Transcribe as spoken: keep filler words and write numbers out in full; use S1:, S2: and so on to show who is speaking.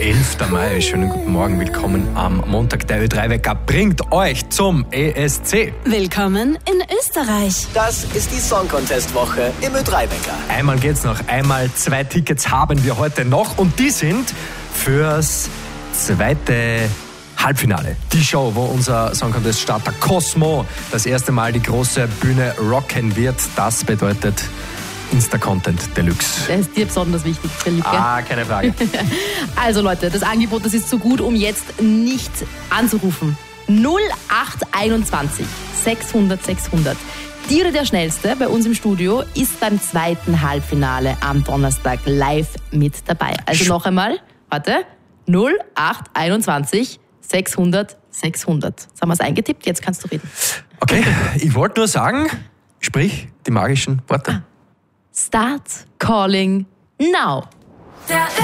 S1: elften Mai. Schönen guten Morgen, willkommen am Montag. Der Ö drei Wecker bringt euch zum E S C.
S2: Willkommen in Österreich.
S3: Das ist die Song Contest Woche im Ö drei Wecker.
S1: Einmal geht's noch, einmal zwei Tickets haben wir heute noch und die sind fürs zweite Halbfinale. Die Show, wo unser Song Contest Starter Cosmo das erste Mal die große Bühne rocken wird. Das bedeutet Insta-Content Deluxe.
S4: Der ist dir besonders wichtig, Philipp, gell?
S1: Ah, keine Frage.
S4: Also Leute, das Angebot, das ist so gut, um jetzt nicht anzurufen. null acht einundzwanzig sechshundert sechshundert. Die oder der Schnellste bei uns im Studio ist beim zweiten Halbfinale am Donnerstag live mit dabei. Also noch einmal, warte, null acht einundzwanzig sechshundert sechshundert. Jetzt haben wir es eingetippt, jetzt kannst du reden.
S1: Okay, ich wollte nur sagen, sprich die magischen Worte.
S4: Start calling now.